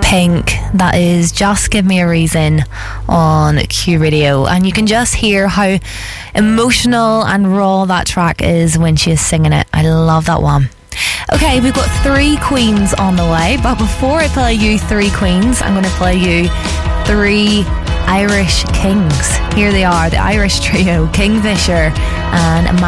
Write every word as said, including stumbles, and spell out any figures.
Pink. That is Just Give Me a Reason on Q Radio, and you can just hear how emotional and raw that track is when she is singing it. I love that one. Okay, we've got three queens on the way, but before I play you three queens, I'm going to play you three Irish kings. Here they are, the Irish trio, Kingfisher and